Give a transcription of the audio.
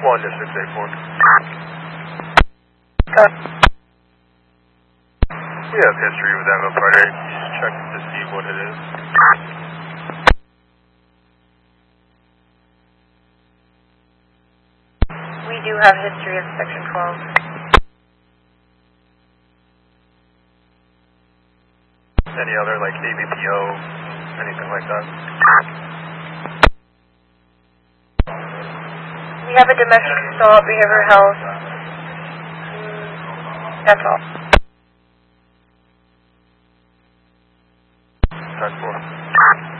1 to 684. We have history with that operator. You just check to see what it is. We do have history of Section 12. Any other, like ABPO, anything like that? We have a domestic assault, behavioral health. That's all. 10-4.